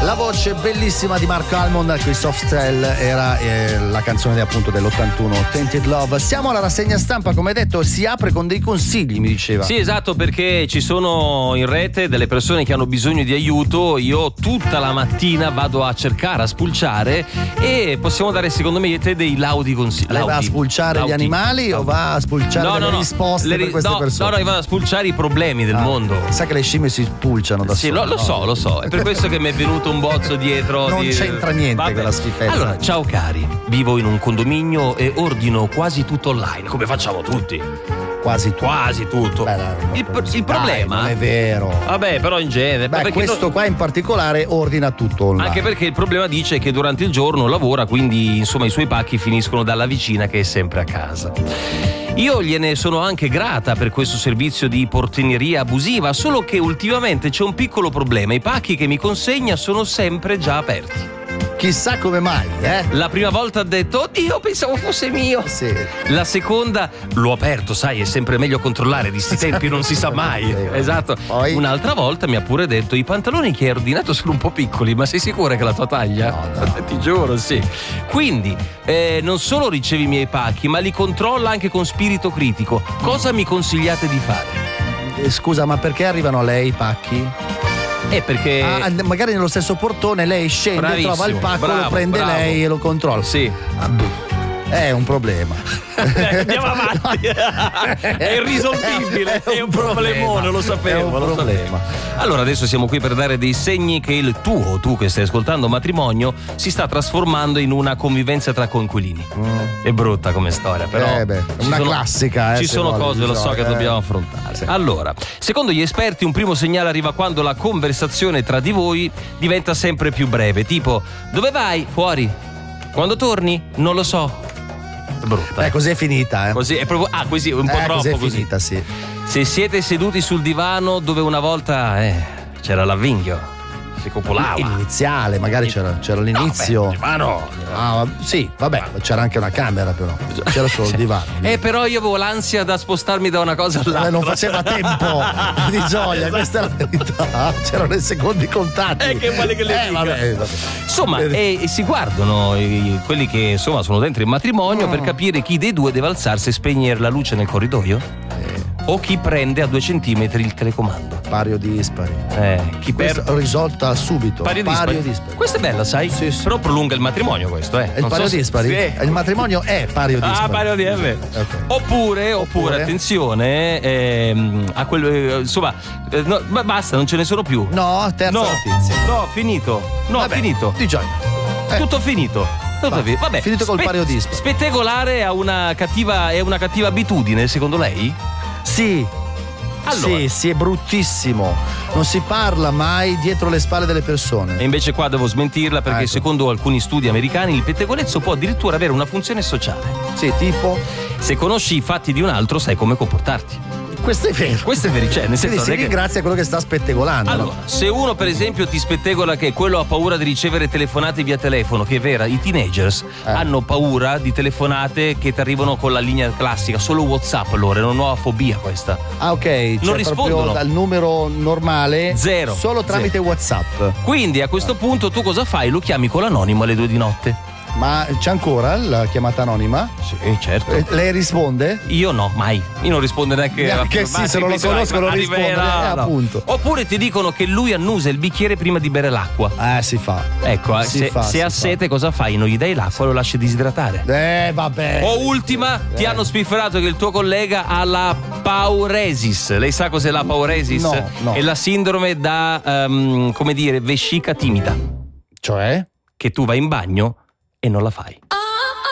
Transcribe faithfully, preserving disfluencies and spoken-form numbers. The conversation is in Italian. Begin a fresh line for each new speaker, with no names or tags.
La voce bellissima di Mark Almond, qui Softel era eh, la canzone appunto dell'ottantuno, Tainted Love. Siamo alla rassegna stampa, come detto, si apre con dei consigli, mi diceva.
Sì, esatto, perché ci sono in rete delle persone che hanno bisogno di aiuto. Io tutta la mattina vado a cercare, a spulciare, e possiamo dare secondo me te dei laudi consigli.
Lei va a spulciare
laudi.
gli animali
laudi.
o va a spulciare
no,
delle
no, no.
risposte
Le ri-
per queste
no,
persone?
No, no, io vado a spulciare i problemi del
ah,
mondo.
Sa che le scimmie si spulciano da
sì,
sole.
Sì, lo, lo
no?
so, lo so. È per questo che mi è venuto un bozzo dietro.
Non
di...
c'entra niente
Vabbè.
quella schifezza.
Allora, ciao cari, vivo in un condominio e ordino quasi tutto online, come facciamo tutti.
Quasi tutto.
Quasi tutto.
Beh, no, no,
il,
no,
il problema.
Dai, non è vero.
Vabbè, però in genere.
Beh, questo
no...
qua in particolare ordina tutto online.
Anche perché il problema dice che durante il giorno lavora, quindi insomma i suoi pacchi finiscono dalla vicina che è sempre a casa. Io gliene sono anche grata per questo servizio di portineria abusiva, solo che ultimamente c'è un piccolo problema: i pacchi che mi consegna sono sempre già aperti.
Chissà come mai, eh?
La prima volta ha detto: oddio, pensavo fosse mio.
Sì.
La seconda: l'ho aperto, sai, è sempre meglio controllare, di sti tempi non si sa mai. Esatto.
Poi...
Un'altra volta mi ha pure detto: i pantaloni che hai ordinato sono un po' piccoli, ma sei sicura che è la tua taglia?
No, no.
Ti giuro, sì. Quindi eh, non solo ricevi i miei pacchi, ma li controlla anche con spirito critico. Cosa mi consigliate di fare?
Eh, scusa, ma perché arrivano a lei i pacchi?
Eh, perché
ah, magari nello stesso portone lei scende,
Bravissimo,
trova il pacco,
bravo,
lo prende
bravo.
lei e lo controlla.
Sì.
Ah, è un problema.
Andiamo avanti. È irrisolvibile, è un problemone, lo sapevo.
È un
lo
problema.
sapevo. Allora adesso siamo qui per dare dei segni che il tuo, tu che stai ascoltando, matrimonio si sta trasformando in una convivenza tra coinquilini. Mm. È brutta come storia, però
eh beh, una
sono,
classica. Eh,
ci sono
vuole,
cose, lo so,
eh.
che dobbiamo affrontare.
Sì.
Allora, secondo gli esperti, un primo segnale arriva quando la conversazione tra di voi diventa sempre più breve. Tipo: dove vai? Fuori. Quando torni? Non lo so. Brutta.
Eh, così è finita, eh.
Così è proprio. Ah, così, un po'
eh,
troppo
così. È
così.
finita, sì.
Se siete seduti sul divano dove una volta eh, c'era l'avvinghio, si copolava.
Iniziale, magari c'era, c'era l'inizio.
No, beh, divano.
Ah, sì, vabbè, c'era anche una camera, però. C'era solo il divano.
Eh, però io avevo l'ansia da spostarmi da una cosa all'altra.
Eh, non faceva tempo di gioia, questa è la verità. C'erano i secondi contatti.
Eh, che male che le
eh,
dica.
vabbè, vabbè.
Insomma, e, e si guardano i, quelli che insomma sono dentro il matrimonio
mm.
per capire chi dei due deve alzarsi e spegnere la luce nel corridoio.
Eh.
O chi prende a due centimetri il telecomando.
Pari o dispari.
Eh, chi
Questo
per...
risolta subito.
Pari o
Pari
dispari.
o dispari.
Questa è bella, sai?
Sì, sì.
Però prolunga il matrimonio questo, eh.
È il
Non
pari
so
o
se-
dispari?
Sì.
Il matrimonio è pari o dispari.
Ah, pari o dispari.
Okay.
Oppure, oppure,
Oppure?
attenzione, ehm, a quello, eh, insomma, eh, no, ma basta, non ce ne sono più.
No, terza
no,
notizia.
no, finito. No,
Vabbè,
finito.
Di gioia. Eh.
Tutto finito. Tutto
Va,
finito. Vabbè,
finito col pari o dispari.
Spettegolare è una cattiva, è una cattiva abitudine, secondo lei?
Sì.
Allora.
Sì, sì, è bruttissimo. Non si parla mai dietro le spalle delle persone.
E invece qua devo smentirla perché
Ecco.
secondo alcuni studi americani il pettegolezzo può addirittura avere una funzione sociale.
Sì, tipo.
Se conosci i fatti di un altro sai come comportarti.
Questo è vero.
Questo è vero, cioè, nel senso
Quindi si
non è che-
ringrazia quello che sta spettegolando.
Allora, se uno per esempio ti spettegola che quello ha paura di ricevere telefonate via telefono, che è vera, i teenagers
Eh.
hanno paura di telefonate che ti arrivano con la linea classica, solo WhatsApp loro, è una nuova fobia questa.
Ah, ok. Cioè
Non rispondono.
proprio dal numero normale.
Zero.
Solo tramite
Zero.
WhatsApp.
Quindi a questo punto tu cosa fai? Lo chiami con l'anonimo alle due di notte.
Ma c'è ancora la chiamata anonima?
Sì, certo.
Eh, Lei risponde?
Io no, mai. Io non rispondo neanche
Neanche
a
sì, se non lo conosco non rispondo, eh, appunto.
Oppure ti dicono che lui annusa il bicchiere prima di bere l'acqua.
Eh, si fa.
Ecco, eh,
Si
se,
fa,
se
si
ha
fa.
sete cosa fai? Non gli dai l'acqua, lo lasci disidratare.
Eh, vabbè.
O ultima, ti hanno spifferato che il tuo collega ha la pauresis. Lei sa cos'è la pauresis?
No, no.
È la sindrome da, ehm, come dire, vescica timida.
Cioè?
Che tu vai in bagno e non la fai.